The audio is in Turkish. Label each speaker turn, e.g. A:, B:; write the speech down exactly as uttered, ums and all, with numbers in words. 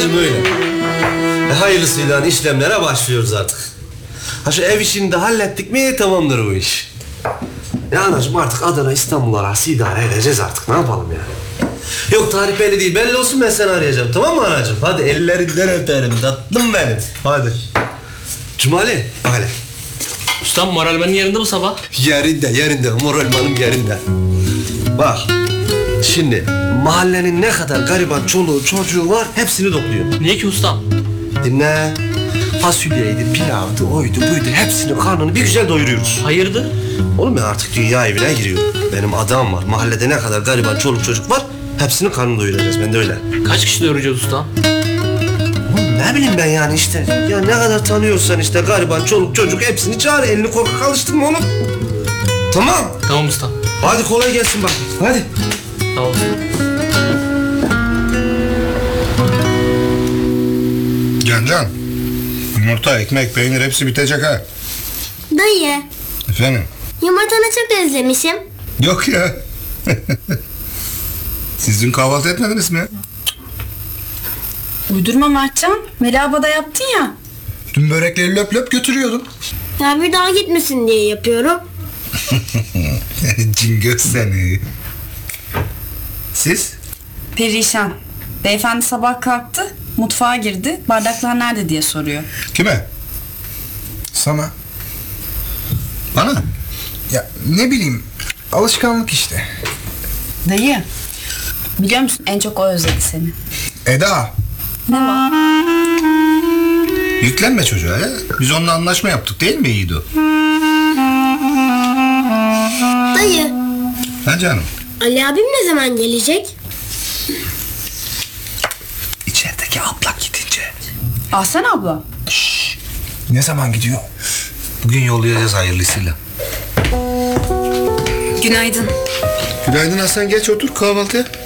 A: Aynen öyle. E, hayırlısıyla işlemlere başlıyoruz artık. Ha şu ev işini de hallettik mi tamamdır bu iş. Ya anacığım artık Adana İstanbul arası idare edeceğiz artık. Ne yapalım yani? Yok tarih belli değil. Belli olsun ben seni arayacağım. Tamam mı anacığım? Hadi ellerinden öperim. Tatlım benim. Hadi. Cumali. Bak hele.
B: Ustam moralmenin yerinde bu sabah.
A: Yerinde yerinde. Moralmanım yerinde. Bak. Şimdi mahallenin ne kadar gariban çoluğu çocuğu var hepsini topluyorum.
B: Niye ki ustam?
A: Dinle. Fasulyeydi, pilavdı, oydu, buydu. Hepsinin karnını bir güzel doyuruyoruz.
B: Hayırdır?
A: Oğlum ben artık dünya evine giriyorum. Benim adam var. Mahallede ne kadar gariban çoluk çocuk var hepsinin karnını doyuracağız. Ben de öyle.
B: Kaç kişi doyuracağız ustam?
A: Oğlum ne bileyim ben yani işte. Ya ne kadar tanıyorsan işte gariban çoluk çocuk hepsini çağır. Elini korkak alıştırma oğlum. Tamam.
B: Tamam ustam.
A: Hadi kolay gelsin bak. Hadi.
B: Tamam.
C: Cancan, yumurta, ekmek, peynir hepsi bitecek ha.
D: Dayı,
C: Efendim?
D: yumurtanı çok özlemişim.
C: Yok ya. Siz dün kahvaltı etmediniz mi?
E: Uydurma Mertcan. Melih abla da yaptın ya.
C: Dün börekleri löp löp götürüyordum.
D: Ya bir daha gitmesin diye yapıyorum.
C: Cingöz seni. Siz?
E: Perişan. Beyefendi sabah kalktı, mutfağa girdi. Bardaklar nerede diye soruyor.
C: Kime?
F: Sana.
C: Bana.
F: Ya ne bileyim, alışkanlık işte.
E: Dayı, biliyor musun en çok o özledi seni.
F: Eda.
E: Ne var?
C: Yüklenme çocuğa ya. Biz onunla anlaşma yaptık değil mi Yiğido?
D: Dayı,
C: Ha canım?
D: Ali abim ne zaman gelecek?
C: İçerideki abla gidince.
E: Ahsen abla.
F: Ne zaman gidiyor?
C: Bugün yollayacağız hayırlısıyla.
E: Günaydın.
C: Günaydın Hasan, geç otur kahvaltıya.